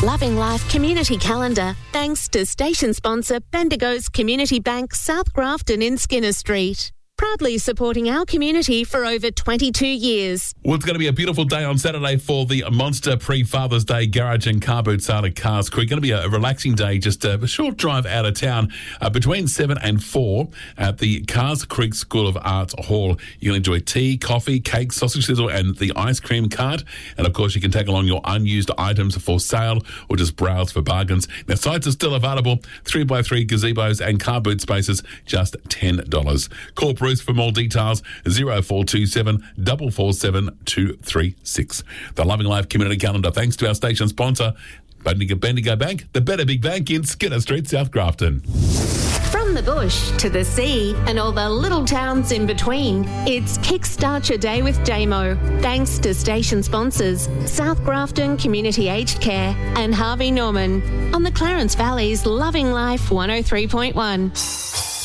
Loving Life Community Calendar, thanks to station sponsor Bendigo's Community Bank, South Grafton in Skinner Street. Proudly supporting our community for over 22 years. Well, it's going to be a beautiful day on Saturday for the Monster Pre-Father's Day Garage and Car Boot Sale at Cars Creek. Going to be a relaxing day, just a short drive out of town between 7 and 4 at the Cars Creek School of Arts Hall. You'll enjoy tea, coffee, cake, sausage sizzle and the ice cream cart. And, of course, you can take along your unused items for sale or just browse for bargains. Now, sites are still available, 3x3 gazebos and car boot spaces, just $10. Call Bruce for more details, 0427 447 236. The Loving Life Community Calendar, thanks to our station sponsor, Bendigo Bank, the better big bank in Skinner Street, South Grafton. From the bush to the sea and all the little towns in between, it's Kickstart Your Day with Damo. Thanks to station sponsors South Grafton Community Aged Care and Harvey Norman on the Clarence Valley's Loving Life 103.1.